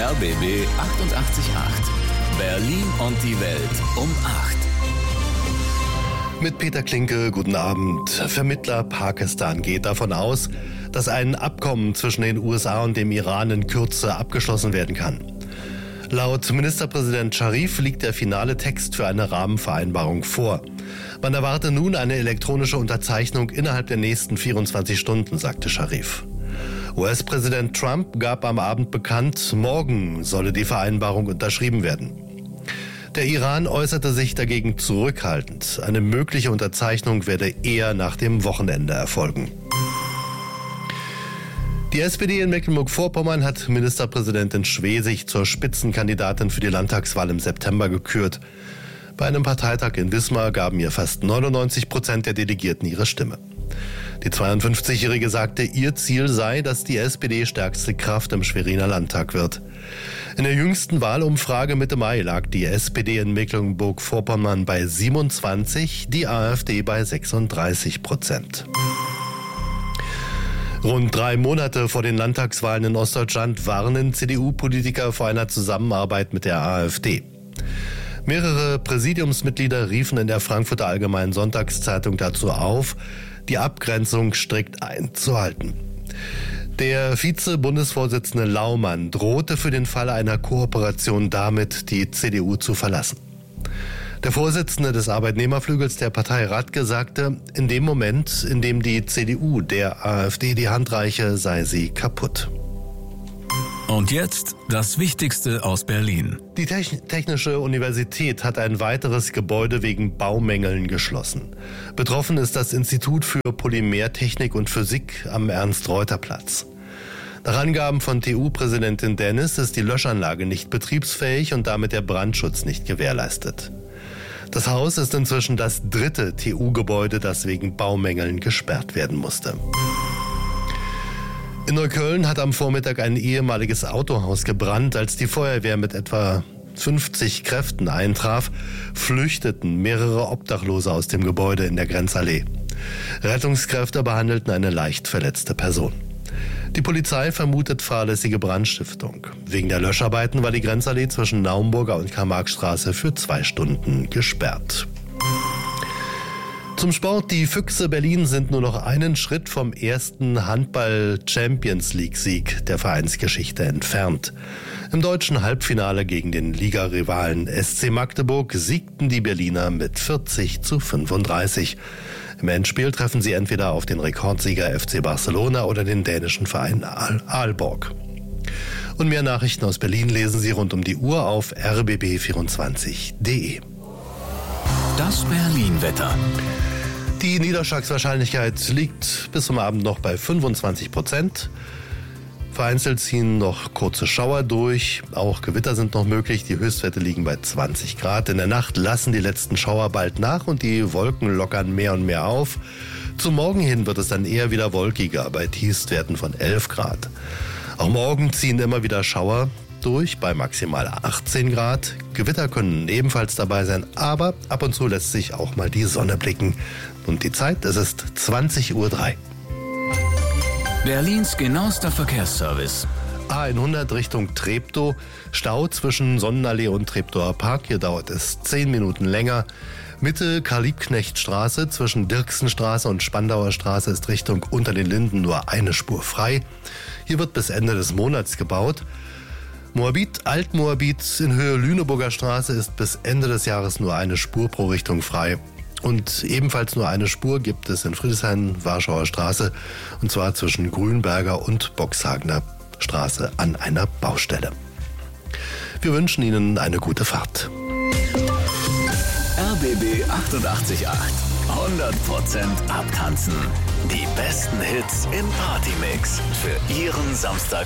RBB 888. Berlin und die Welt um 8. Mit Peter Klinke, guten Abend. Vermittler Pakistan geht davon aus, dass ein Abkommen zwischen den USA und dem Iran in Kürze abgeschlossen werden kann. Laut Ministerpräsident Scharif liegt der finale Text für eine Rahmenvereinbarung vor. Man erwarte nun eine elektronische Unterzeichnung innerhalb der nächsten 24 Stunden, sagte Scharif. US-Präsident Trump gab am Abend bekannt, morgen solle die Vereinbarung unterschrieben werden. Der Iran äußerte sich dagegen zurückhaltend. Eine mögliche Unterzeichnung werde eher nach dem Wochenende erfolgen. Die SPD in Mecklenburg-Vorpommern hat Ministerpräsidentin Schwesig zur Spitzenkandidatin für die Landtagswahl im September gekürt. Bei einem Parteitag in Wismar gaben ihr fast 99% der Delegierten ihre Stimme. Die 52-Jährige sagte, ihr Ziel sei, dass die SPD stärkste Kraft im Schweriner Landtag wird. In der jüngsten Wahlumfrage Mitte Mai lag die SPD in Mecklenburg-Vorpommern bei 27, die AfD bei 36%. Rund 3 Monate vor den Landtagswahlen in Ostdeutschland warnen CDU-Politiker vor einer Zusammenarbeit mit der AfD. Mehrere Präsidiumsmitglieder riefen in der Frankfurter Allgemeinen Sonntagszeitung dazu auf, die Abgrenzung strikt einzuhalten. Der Vize-Bundesvorsitzende Laumann drohte für den Fall einer Kooperation damit, die CDU zu verlassen. Der Vorsitzende des Arbeitnehmerflügels der Partei Radke sagte, in dem Moment, in dem die CDU der AfD die Hand reiche, sei sie kaputt. Und jetzt das Wichtigste aus Berlin. Die Technische Universität hat ein weiteres Gebäude wegen Baumängeln geschlossen. Betroffen ist das Institut für Polymertechnik und Physik am Ernst-Reuter-Platz. Nach Angaben von TU-Präsidentin Dennis ist die Löschanlage nicht betriebsfähig und damit der Brandschutz nicht gewährleistet. Das Haus ist inzwischen das 3. TU-Gebäude, das wegen Baumängeln gesperrt werden musste. In Neukölln hat am Vormittag ein ehemaliges Autohaus gebrannt. Als die Feuerwehr mit etwa 50 Kräften eintraf, flüchteten mehrere Obdachlose aus dem Gebäude in der Grenzallee. Rettungskräfte behandelten eine leicht verletzte Person. Die Polizei vermutet fahrlässige Brandstiftung. Wegen der Löscharbeiten war die Grenzallee zwischen Naumburger und Karl-Marx-Straße für 2 Stunden gesperrt. Zum Sport. Die Füchse Berlin sind nur noch einen Schritt vom ersten Handball-Champions-League-Sieg der Vereinsgeschichte entfernt. Im deutschen Halbfinale gegen den Ligarivalen SC Magdeburg siegten die Berliner mit 40:35. Im Endspiel treffen sie entweder auf den Rekordsieger FC Barcelona oder den dänischen Verein Aalborg. Und mehr Nachrichten aus Berlin lesen Sie rund um die Uhr auf rbb24.de. Das Berlin-Wetter. Die Niederschlagswahrscheinlichkeit liegt bis zum Abend noch bei 25%. Vereinzelt ziehen noch kurze Schauer durch. Auch Gewitter sind noch möglich. Die Höchstwerte liegen bei 20 Grad. In der Nacht lassen die letzten Schauer bald nach und die Wolken lockern mehr und mehr auf. Zum Morgen hin wird es dann eher wieder wolkiger bei Tiefstwerten von 11 Grad. Auch morgen ziehen immer wieder Schauer durch bei maximal 18 Grad. Gewitter können ebenfalls dabei sein, aber ab und zu lässt sich auch mal die Sonne blicken. Und die Zeit, es ist 20:03 Uhr. Berlins genauester Verkehrsservice. A100 Richtung Treptow, Stau zwischen Sonnenallee und Treptower Park. Hier dauert es 10 Minuten länger. Mitte Karl-Liebknecht-Straße zwischen Dirksenstraße und Spandauer Straße ist Richtung Unter den Linden nur eine Spur frei. Hier wird bis Ende des Monats gebaut. Moabit, Altmoabit in Höhe Lüneburger Straße ist bis Ende des Jahres nur eine Spur pro Richtung frei. Und ebenfalls nur eine Spur gibt es in Friedrichshain-Warschauer Straße, und zwar zwischen Grünberger und Boxhagener Straße an einer Baustelle. Wir wünschen Ihnen eine gute Fahrt. RBB 888. 100% abtanzen. Die besten Hits im Partymix für Ihren Samstag.